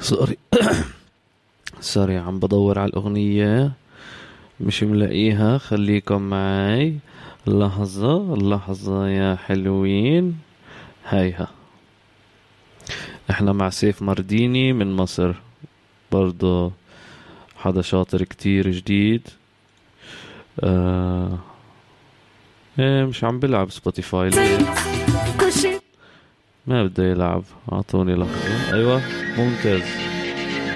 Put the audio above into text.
سوري. سوري، عم بدور على الأغنية مش ملاقيها. خليكم معي لحظة لحظة يا حلوين. هيها. احنا مع سيف مرديني من مصر، برضو حدا شاطر كتير جديد. آه... ايه مش عم بلعب سبوتيفاي ليه؟ ما بده يلعب. اعطوني لحظة. ايوه ممتاز.